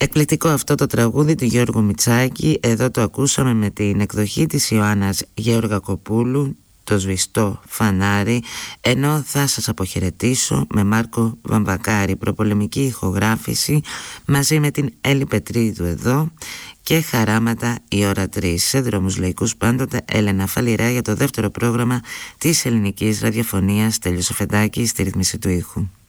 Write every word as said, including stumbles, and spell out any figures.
Εκπληκτικό αυτό το τραγούδι του Γιώργου Μητσάκη. Εδώ το ακούσαμε με την εκδοχή της Ιωάννας Γεωργακοπούλου, το σβηστό φανάρι, ενώ θα σας αποχαιρετήσω με Μάρκο Βαμβακάρη, προπολεμική ηχογράφηση μαζί με την Έλλη Πετρίδου εδώ και χαράματα η ώρα τρεις. Σε δρόμους λαϊκούς πάντοτε, Έλενα Φαλιρά για το δεύτερο πρόγραμμα της ελληνικής ραδιοφωνίας. Τέλειος Σοφεντάκη στη ρύθμιση του ήχου.